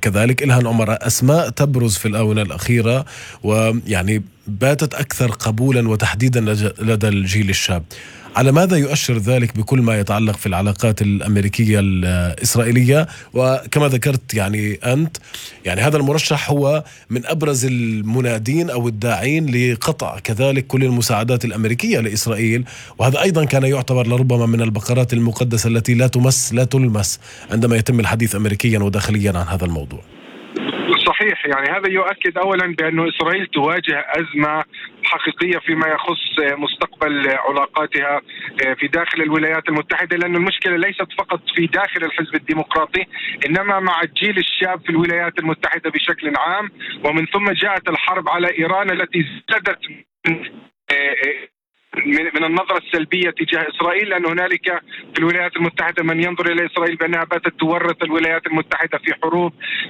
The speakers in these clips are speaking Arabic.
كذلك إلهام عمر، أسماء تبرز في الآونة الأخيرة ويعني باتت أكثر قبولا وتحديدا لدى الجيل الشاب. على ماذا يؤشر ذلك بكل ما يتعلق في العلاقات الأمريكية الإسرائيلية؟ وكما ذكرت يعني أنت، يعني هذا المرشح هو من أبرز المنادين أو الداعين لقطع كذلك كل المساعدات الأمريكية لإسرائيل، وهذا أيضا كان يعتبر لربما من البقرات المقدسة التي لا تلمس عندما يتم الحديث أمريكيا وداخليا عن هذا الموضوع. صحيح، يعني هذا يؤكد أولا بأن إسرائيل تواجه أزمة حقيقية فيما يخص مستقبل علاقاتها في داخل الولايات المتحدة، لأن المشكلة ليست فقط في داخل الحزب الديمقراطي، إنما مع الجيل الشاب في الولايات المتحدة بشكل عام. ومن ثم جاءت الحرب على إيران التي زادت من النظرة السلبية تجاه إسرائيل، لأن هنالك في الولايات المتحدة من ينظر إلى إسرائيل بأنها باتت تورط الولايات المتحدة في حروب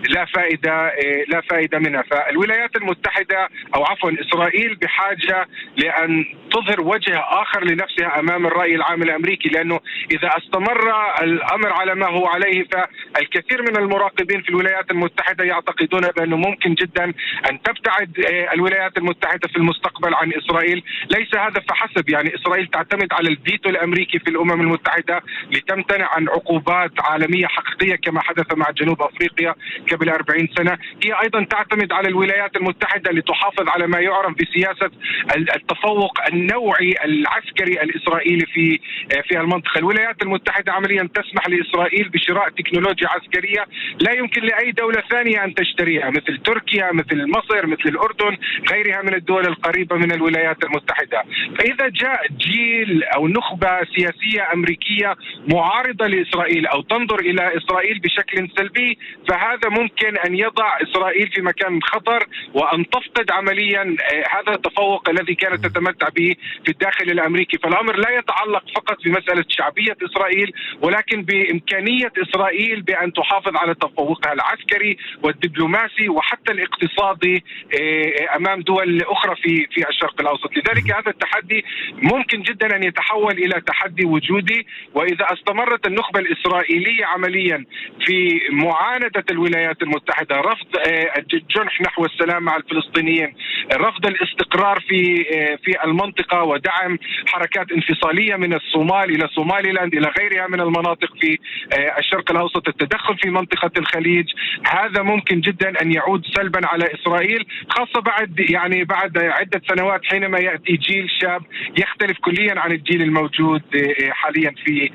لا فائدة منها. فالولايات المتحدة أو عفوا إسرائيل بحاجة لأن تظهر وجه آخر لنفسها أمام الرأي العام الأمريكي، لأنه إذا استمر الأمر على ما هو عليه فالكثير من المراقبين في الولايات المتحدة يعتقدون بأنه ممكن جدا أن تبتعد الولايات المتحدة في المستقبل عن إسرائيل. ليس هذا فحسب، يعني إسرائيل تعتمد على الفيتو الأمريكي في الأمم المتحدة لتمتنع عن عقوبات عالمية حقيقية كما حدث مع جنوب أفريقيا قبل 40 سنة. هي أيضا تعتمد على الولايات المتحدة لتحافظ على ما يعرف بسياسة التفوق النوعي العسكري الإسرائيلي في المنطقة. الولايات المتحدة عمليا تسمح لإسرائيل بشراء تكنولوجيا عسكرية لا يمكن لأي دولة ثانية أن تشتريها، مثل تركيا، مثل مصر، مثل الأردن، غيرها من الدول القريبة من الولايات المتحدة. فإذا جاء جيل أو نخبة سياسية أمريكية معارضة لإسرائيل أو تنظر إلى إسرائيل بشكل سلبي، فهذا ممكن أن يضع إسرائيل في مكان خطر وأن تفقد عمليا هذا التفوق الذي كانت تتمتع به في الداخل الأمريكي. فالأمر لا يتعلق فقط بمسألة شعبية إسرائيل، ولكن بإمكانية إسرائيل بأن تحافظ على تفوقها العسكري والدبلوماسي وحتى الاقتصادي أمام دول أخرى في الشرق الأوسط. لذلك هذا التحدي ممكن جدا أن يتحول إلى تحدي وجودي، وإذا استمرت النخبة الإسرائيلية عمليا في معاندة الولايات المتحدة، رفض الجنح نحو السلام مع الفلسطينيين، رفض الاستقرار في المنطقة ودعم حركات انفصالية من الصومال إلى صوماليلاند إلى غيرها من المناطق في الشرق الأوسط، التدخل في منطقة الخليج، هذا ممكن جدا أن يعود سلبا على إسرائيل، خاصة بعد عدة سنوات حينما يأتي جيل شاب يختلف كليا عن الجيل الموجود حاليا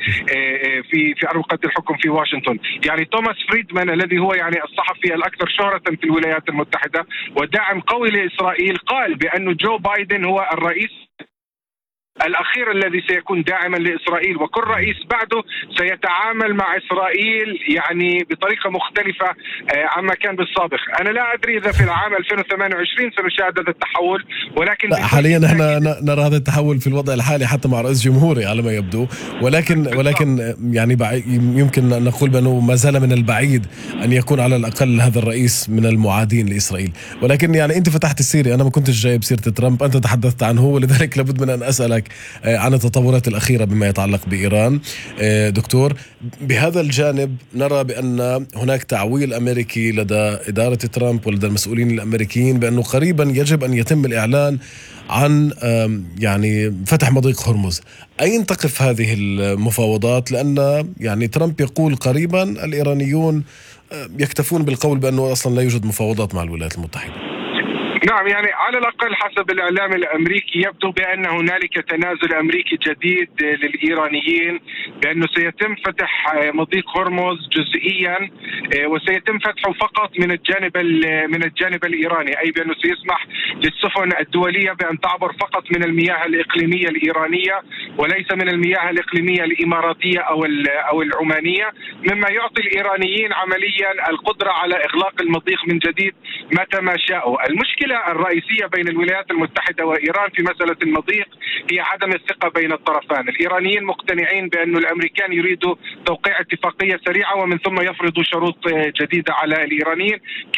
في أروقة الحكم في واشنطن. يعني توماس فريدمان الذي هو يعني الصحفي الأكثر شهرة في الولايات المتحدة وداعم قوي لإسرائيل قال بأن جو بايدن هو الرئيس الأخير الذي سيكون داعما لإسرائيل، وكل رئيس بعده سيتعامل مع إسرائيل يعني بطريقة مختلفة عما كان بالسابق. أنا لا أدري إذا في العام 2028 سنشاهد هذا التحول، ولكن لا حاليا احنا نرى هذا التحول في الوضع الحالي حتى مع رئيس جمهوري على ما يبدو، ولكن يعني يمكن أن نقول بأنه ما زال من البعيد أن يكون على الأقل هذا الرئيس من المعادين لإسرائيل. ولكن يعني أنت فتحت السيرة، أنا ما كنتش جايب سيرة ترامب، أنت تحدثت عنه، ولذلك لابد من أن أسألك عن التطورات الأخيرة بما يتعلق بإيران. دكتور، بهذا الجانب نرى بأن هناك تعويل أمريكي لدى إدارة ترامب ولدى المسؤولين الأمريكيين بأنه قريبا يجب أن يتم الإعلان عن يعني فتح مضيق هرمز. أين تقف هذه المفاوضات؟ لأن يعني ترامب يقول قريبا، الإيرانيون يكتفون بالقول بأنه أصلا لا يوجد مفاوضات مع الولايات المتحدة. نعم، يعني على الأقل حسب الإعلام الأمريكي يبدو بأن هنالك تنازل أمريكي جديد للإيرانيين بأنه سيتم فتح مضيق هرمز جزئيا، وسيتم فتحه فقط من الجانب الإيراني، أي بأنه سيسمح للسفن الدولية بأن تعبر فقط من المياه الإقليمية الإيرانية وليس من المياه الإقليمية الإماراتية أو العمانية، مما يعطي الإيرانيين عمليا القدرة على إغلاق المضيق من جديد متى ما شاءوا. المشكلة الرئيسية بين الولايات المتحدة وإيران في مسألة المضيق هي عدم الثقة بين الطرفان. الإيرانيين مقتنعين بأن الأمريكان يريدوا توقيع اتفاقية سريعة ومن ثم يفرضوا شروط جديدة على الإيرانيين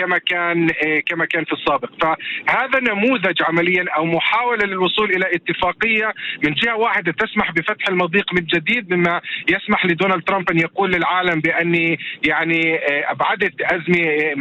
كما كان في السابق. فهذا نموذج عمليا أو محاولة للوصول إلى اتفاقية من جهة واحدة تسمح بفتح المضيق من جديد، مما يسمح لدونالد ترامب أن يقول للعالم بأني يعني أبعدت أزمة